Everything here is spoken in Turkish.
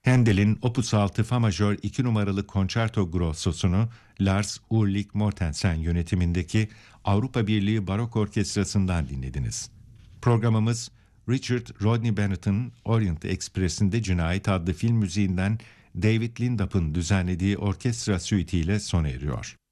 Handel'in Opus 6 Fa majör 2 numaralı Concerto Grosso'sunu Lars Ulrik Mortensen yönetimindeki Avrupa Birliği Barok Orkestrası'ndan dinlediniz. Programımız Richard Rodney Bennett'ın Orient Express'inde Cinayet adlı film müziğinden David Lindap'ın düzenlediği orkestra süitiyle sona eriyor.